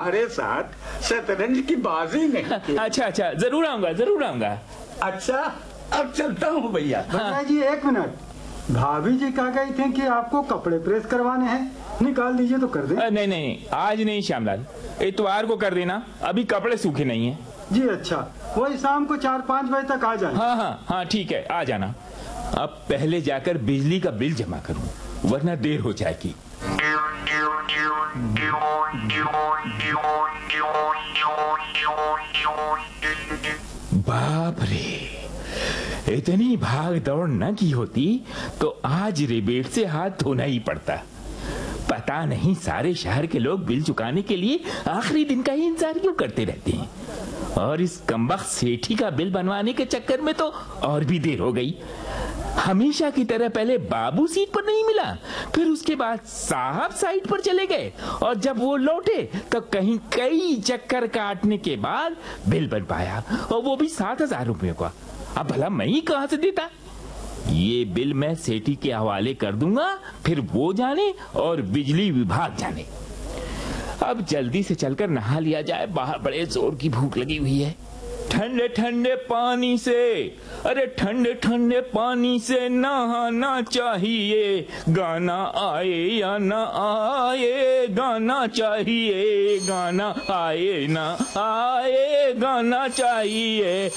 तुम्हारे साथ शतरंज की बाजी नहीं की। अच्छा, जरूर आऊंगा। अच्छा, अब चलता हूँ भैया। भैया जी एक मिनट, भाभी जी कह गई थी कि आपको कपड़े प्रेस करवाने हैं, निकाल दीजिए तो कर दें। नहीं, आज नहीं श्यामलाल, इतवार को कर देना, अभी कपड़े सूखे नहीं है। जी अच्छा, वही शाम को 4-5 बजे तक आ जाए। हाँ ठीक है, आ जाना। अब पहले जाकर बिजली का बिल जमा करूं, वरना देर हो जाएगी। बाप रे, इतनी भाग दौड़ न की होती तो आज रिबेट से हाथ धोना ही पड़ता। पता नहीं सारे शहर के लोग बिल चुकाने के लिए आखिरी दिन का ही इंतजार क्यों करते रहते हैं, और इस कमबख्त सेठी का बिल बनवाने के चक्कर में तो और भी देर हो गई। हमेशा की तरह पहले बाबू सीट पर नहीं मिला, फिर उसके बाद साहब साइट पर चले गए, और जब वो लौटे तो कहीं कई चक्कर काटने के बाद बिल बन पाया, और वो भी 7,000 रुपए का। अब भला मैं ही कहां से देता? ये बिल मैं सेठी के हवाले कर दूंगा, फिर वो जाने और बिजली विभाग जाने। अब जल्दी से चलकर नहा लिया जाए, बाहर बड़े जोर की भूख लगी हुई है। ठंडे ठंडे पानी से, अरे ठंडे ठंडे पानी से नहाना चाहिए, गाना आए या ना आए, गाना चाहिए, गाना आए ना आए, गाना चाहिए।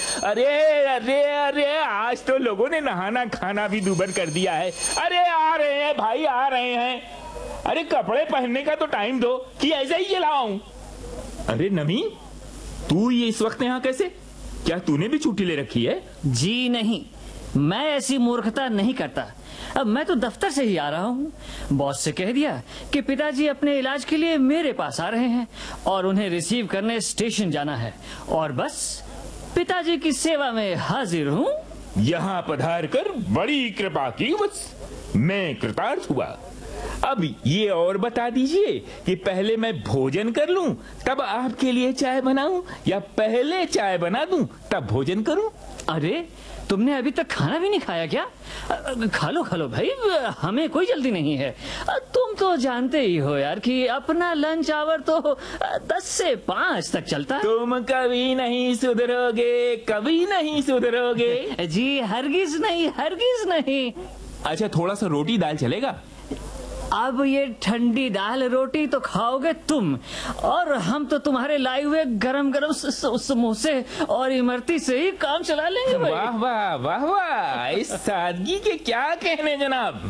अरे आज तो लोगों ने नहाना खाना भी दुबर कर दिया है। अरे आ रहे हैं भाई, आ रहे हैं। अरे कपड़े पहनने का तो टाइम दो कि ऐसे ही चलाऊं। अरे नमी, तू ये इस वक्त यहाँ कैसे? क्या तूने भी छुट्टी ले रखी है? जी नहीं, मैं ऐसी मूर्खता नहीं करता। अब मैं तो दफ्तर से ही आ रहा हूँ। बॉस से कह दिया कि पिताजी अपने इलाज के लिए मेरे पास आ रहे हैं और उन्हें रिसीव करने स्टेशन जाना है, और बस पिताजी की सेवा में हाजिर हूँ। यहाँ पधार कर बड़ी कृपा की, बस मैं कृतार्थ हुआ। अब ये और बता दीजिए कि पहले मैं भोजन कर लूं तब आपके लिए चाय बनाऊं, या पहले चाय बना दूं तब भोजन करूं? अरे तुमने अभी तक खाना भी नहीं खाया क्या? खा लो भाई, हमें कोई जल्दी नहीं है। तुम तो जानते ही हो यार कि अपना लंच आवर तो 10 से 5 तक चलता है। तुम कभी नहीं सुधरोगे, कभी नहीं सुधरोगे। जी हरगिज नहीं। अच्छा, थोड़ा सा रोटी दाल चलेगा? अब ये ठंडी दाल रोटी तो खाओगे तुम, और हम तो तुम्हारे लाए हुए गरम गरम समोसे और इमरती से ही काम चला लेंगे भाई। वाह, इस सादगी के क्या कहने जनाब।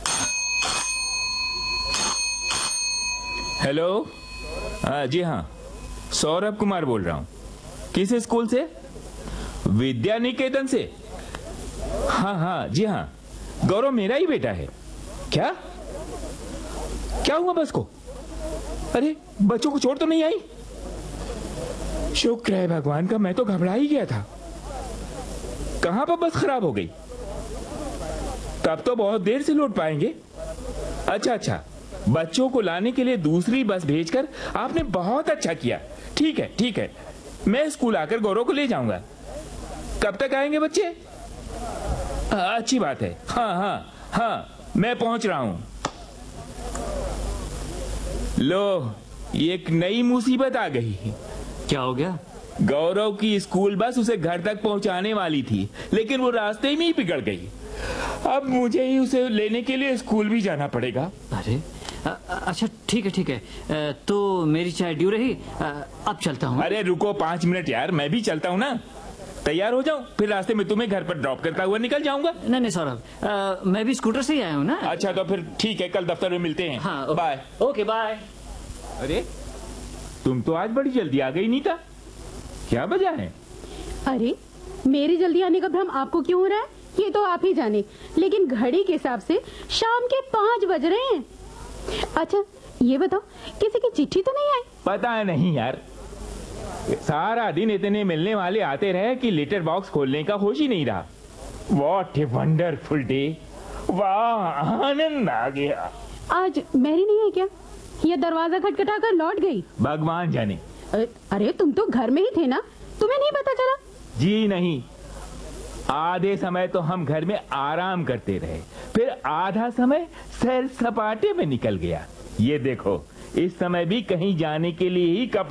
हेलो, जी हाँ, सौरभ कुमार बोल रहा हूँ। किस स्कूल से? विद्या निकेतन से। हाँ जी हाँ, गौरव मेरा ही बेटा है। क्या हुआ बस को? अरे बच्चों को चोट तो नहीं आई? शुक्र है भगवान का, मैं तो घबरा ही गया था। कहां पर बस खराब हो गई? तब तो बहुत देर से लौट पाएंगे। अच्छा, बच्चों को लाने के लिए दूसरी बस भेजकर आपने बहुत अच्छा किया। ठीक है, मैं स्कूल आकर गौरव को ले जाऊंगा। कब तक आएंगे बच्चे? अच्छी बात है। हाँ, मैं पहुंच रहा हूं। लो, एक नई मुसीबत आ गई। क्या हो गया? गौरव की स्कूल बस उसे घर तक पहुंचाने वाली थी, लेकिन वो रास्ते में ही बिगड़ गई। अब मुझे ही उसे लेने के लिए स्कूल भी जाना पड़ेगा। अरे अच्छा ठीक है, तो मेरी चाय ड्यू रही, अब चलता हूँ। अरे रुको 5 मिनट यार, मैं भी चलता हूँ ना। तैयार हो जाऊं, फिर रास्ते में तुम्हें घर पर ड्रॉप करता हुआ निकल जाऊंगा। नहीं सौरभ, मैं भी स्कूटर से ही आया हूँ ना। अच्छा, तो फिर ठीक है, कल दफ्तर में मिलते हैं। हाँ, बाय। Okay bye. अरे तुम तो आज बड़ी जल्दी आ गई नीता, क्या वजह है? अरे मेरी जल्दी आने का भ्रम आपको क्यों हो रहा है, ये तो आप ही जाने, लेकिन घड़ी के हिसाब से शाम के 5 बज रहे हैं। अच्छा ये बताओ, किसी की चिट्ठी तो नहीं आई? पता नहीं यार, सारा दिन इतने मिलने वाले आते रहे कि लेटर बॉक्स खोलने का होश ही नहीं रहा। व्हाट ए वंडरफुल डे, वाह आनंद आ गया। आज मैरी नहीं है क्या? ये दरवाजा खटखटाकर लौट गई? भगवान जाने। अरे तुम तो घर में ही थे ना, तुम्हें नहीं पता चला? जी नहीं, आधे समय तो हम घर में आराम करते रहे, फिर आधा समय सैर सपाटे में निकल गया। ये देखो, इस समय भी कहीं जाने के लिए ही